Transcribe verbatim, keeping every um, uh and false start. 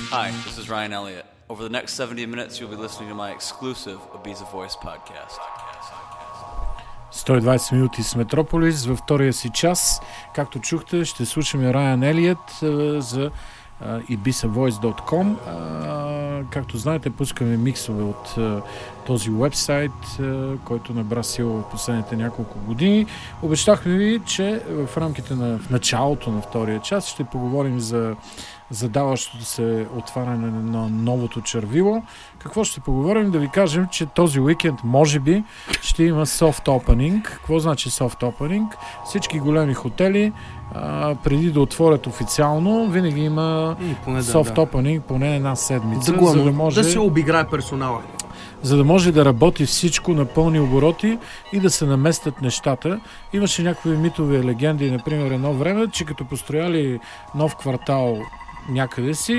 Hi, this is Ryan Elliott. Over the next seventy minutes, you'll be listening to my exclusive Ibiza Voice podcast. сто и двайсет минути с Метрополис. Във втория си час, както чухте, ще слушаме Райан Елиот за Ibiza Voice точка ком. Както знаете, пускаме миксове от този уебсайт, който набра сила в последните няколко години. Обещахме ви, че в рамките на в началото на втория час ще поговорим за задаващото се отваряне на новото червило. Какво ще поговорим? Да ви кажем, че този уикенд може би ще има soft opening. Какво значи soft opening? Всички големи хотели а, преди да отворят официално, винаги има поне, soft да, opening поне една седмица, да, за да може да се обиграе персонала. За да може да работи всичко на пълни обороти и да се наместят нещата. Имаше някакви митови легенди, например, едно време, че като построяли нов квартал някъде си,